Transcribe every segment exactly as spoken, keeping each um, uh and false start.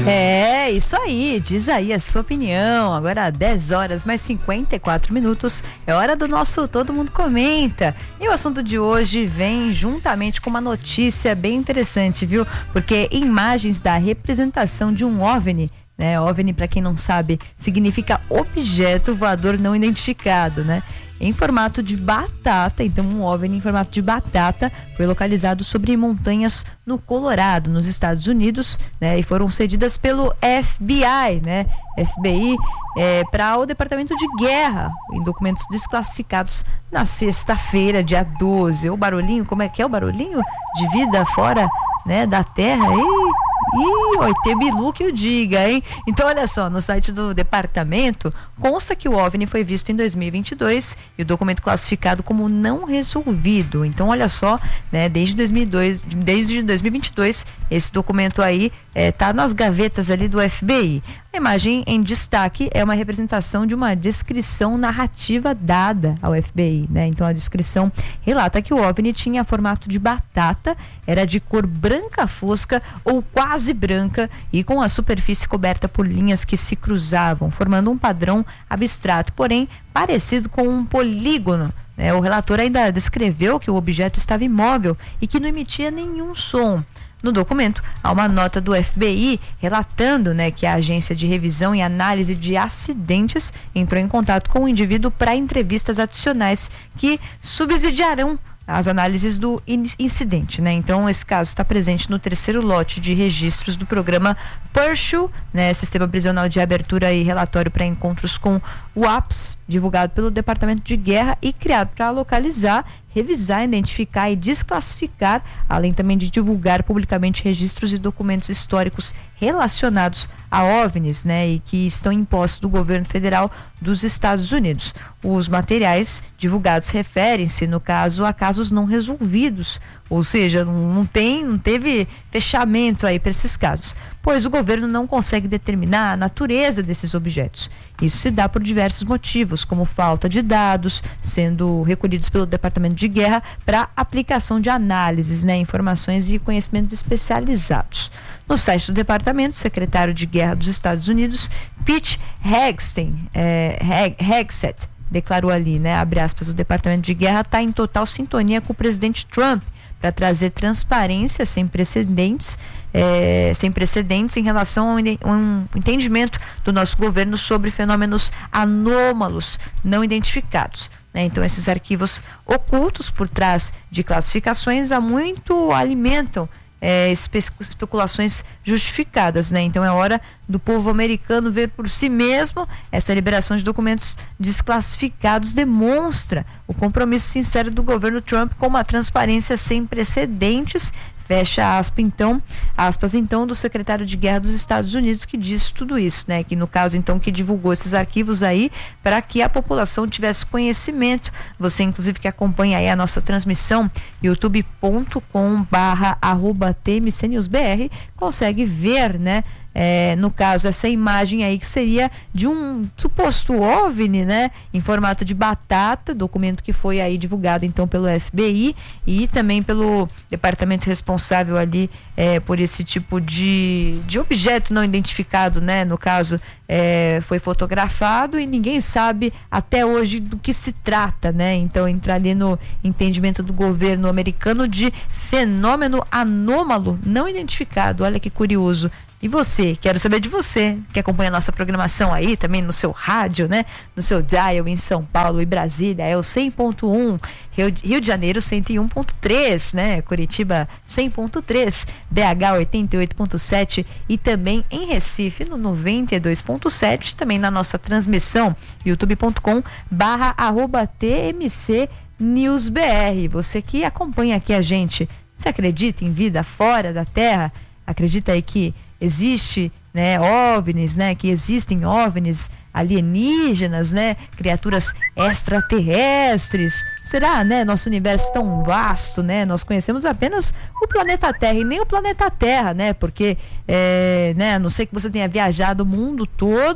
É, isso aí, diz aí a sua opinião. Agora dez horas mais cinquenta e quatro minutos, é hora do nosso Todo Mundo Comenta. E o assunto de hoje vem juntamente com uma notícia bem interessante, viu? Porque imagens da representação de um OVNI, né? OVNI, para quem não sabe, significa objeto voador não identificado, né? Em formato de batata, então um OVNI em formato de batata foi localizado sobre montanhas no Colorado, nos Estados Unidos, né? E foram cedidas pelo F B I, né? F B I é, para o Departamento de Guerra, em documentos desclassificados na sexta-feira, dia doze. O barulhinho, como é que é o barulhinho de vida fora, né, da Terra? E Ih, oi, Tebilu que o diga, hein? Então, olha só, no site do departamento consta que o OVNI foi visto em dois mil e vinte e dois e o documento classificado como não resolvido. Então, olha só, né, desde dois mil e dois, desde dois mil e vinte e dois, esse documento aí está é, nas gavetas ali do F B I. A imagem em destaque é uma representação de uma descrição narrativa dada ao F B I, né? Então, a descrição relata que o OVNI tinha formato de batata, era de cor branca fosca ou quase branca e com a superfície coberta por linhas que se cruzavam, formando um padrão abstrato, porém parecido com um polígono. Né? O relator ainda descreveu que o objeto estava imóvel e que não emitia nenhum som. No documento, há uma nota do F B I relatando, né, que a Agência de Revisão e Análise de Acidentes entrou em contato com o indivíduo para entrevistas adicionais que subsidiarão as análises do incidente, né? Então, esse caso está presente no terceiro lote de registros do programa PERSHU, né? Sistema Prisional de Abertura e Relatório para Encontros com o A P S, divulgado pelo Departamento de Guerra e criado para localizar, revisar, identificar e desclassificar, além também de divulgar publicamente registros e documentos históricos relacionados a OVNIs, né, e que estão em posse do governo federal dos Estados Unidos. Os materiais divulgados referem-se, no caso, a casos não resolvidos, ou seja, não, não tem, não teve fechamento aí para esses casos, pois o governo não consegue determinar a natureza desses objetos. Isso se dá por diversos motivos, como falta de dados sendo recolhidos pelo Departamento de Guerra para aplicação de análises, né, informações e conhecimentos especializados. No site do departamento, o secretário de Guerra dos Estados Unidos, Pete Hegseth, é, Hegseth, declarou ali, né, abre aspas, o Departamento de Guerra está em total sintonia com o presidente Trump para trazer transparência sem precedentes, é, sem precedentes em relação ao um entendimento do nosso governo sobre fenômenos anômalos não identificados. Né? Então, esses arquivos ocultos por trás de classificações há muito alimentam É, espe especulações justificadas, né? Então é hora do povo americano ver por si mesmo. Essa liberação de documentos desclassificados demonstra o compromisso sincero do governo Trump com uma transparência sem precedentes. Fecha aspas, então, aspas, então, do secretário de Guerra dos Estados Unidos, que diz tudo isso, né? Que no caso, então, que divulgou esses arquivos aí para que a população tivesse conhecimento. Você, inclusive, que acompanha aí a nossa transmissão, youtube ponto com barra arroba T M C News B R, consegue ver, né? É, no caso, essa imagem aí que seria de um suposto OVNI, né, em formato de batata, documento que foi aí divulgado então pelo F B I e também pelo departamento responsável ali é, por esse tipo de, de objeto não identificado, né, no caso é, foi fotografado e ninguém sabe até hoje do que se trata, né, então entra ali no entendimento do governo americano de fenômeno anômalo não identificado. Olha que curioso. E você, quero saber de você, que acompanha a nossa programação aí, também no seu rádio, né? No seu dial em São Paulo e Brasília, é o cem ponto um, Rio, Rio de Janeiro cento e um ponto três, né? Curitiba cem ponto três, B H oitenta e oito ponto sete e também em Recife no noventa e dois ponto sete, também na nossa transmissão, youtube ponto com barra arroba T M C News B R. Você que acompanha aqui a gente, você acredita em vida fora da Terra? Acredita aí que existe, né, OVNIs, né, que existem OVNIs alienígenas, né, criaturas extraterrestres? Será, né, nosso universo tão vasto, né, nós conhecemos apenas o planeta Terra e nem o planeta Terra, né, porque, é, né, a não ser que você tenha viajado o mundo todo,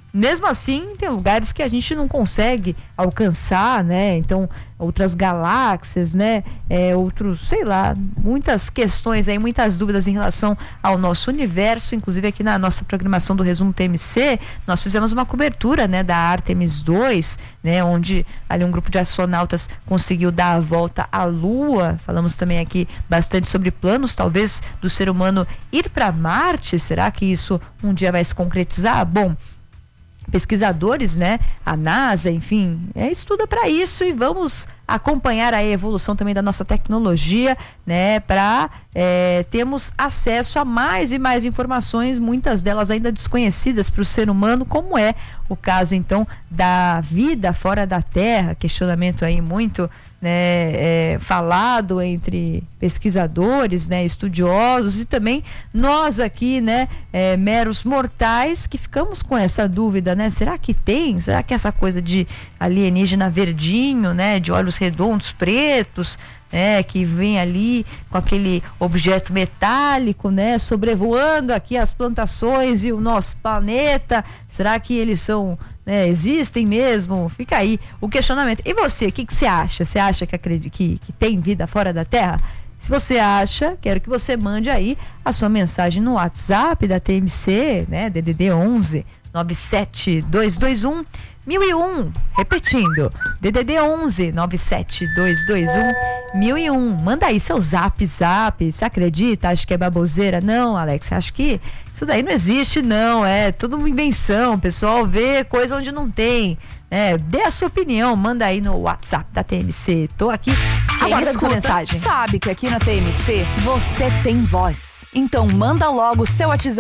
mesmo assim, tem lugares que a gente não consegue alcançar, né? Então, outras galáxias, né? É, outros, sei lá, muitas questões aí, muitas dúvidas em relação ao nosso universo. Inclusive aqui na nossa programação do Resumo T M C, nós fizemos uma cobertura, né, da Artemis dois, né? Onde ali um grupo de astronautas conseguiu dar a volta à Lua. Falamos também aqui bastante sobre planos, talvez, do ser humano ir para Marte. Será que isso um dia vai se concretizar? Bom, pesquisadores, né, a NASA, enfim, é, estuda para isso, e vamos acompanhar a evolução também da nossa tecnologia, né, para é, termos acesso a mais e mais informações, muitas delas ainda desconhecidas para o ser humano, como é o caso então da vida fora da Terra. Questionamento aí muito, né, é, falado entre pesquisadores, né, estudiosos, e também nós aqui, né, é, meros mortais, que ficamos com essa dúvida, né? Será que tem? Será que essa coisa de alienígena verdinho, né, de olhos redondos pretos, né, que vem ali com aquele objeto metálico, né, sobrevoando aqui as plantações e o nosso planeta, será que eles são, né, existem mesmo? Fica aí o questionamento. E você, o que que você acha? Você acha que, acredita, que, que tem vida fora da Terra? Se você acha, quero que você mande aí a sua mensagem no WhatsApp da T M C, né, D D D onze nove sete dois dois um mil e um, repetindo, D D D onze nove sete dois dois um mil e um. Manda aí seu zap, zap. Você acredita? Acha que é baboseira? Não, Alex, acho que isso daí não existe, não. É tudo uma invenção. O pessoal vê coisa onde não tem. É, dê a sua opinião, manda aí no WhatsApp da T M C. Tô aqui aguardando sua mensagem. Sabe que aqui na T M C você tem voz. Então manda logo o seu WhatsApp